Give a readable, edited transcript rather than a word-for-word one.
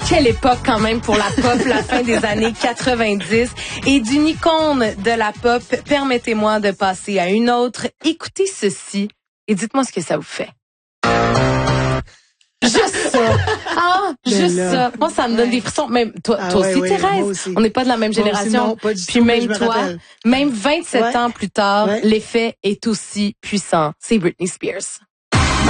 Quelle époque quand même pour la pop, la fin des années 90. Et d'une icône de la pop, permettez-moi de passer à une autre. Écoutez ceci et dites-moi ce que ça vous fait. Juste ça. Juste ça. Moi, ça me donne des frissons. Même toi aussi, Thérèse. On n'est pas de la même génération. Non, pas du Puis tout, même toi, même 27 ans plus tard, Ouais. l'effet est aussi puissant. C'est Britney Spears.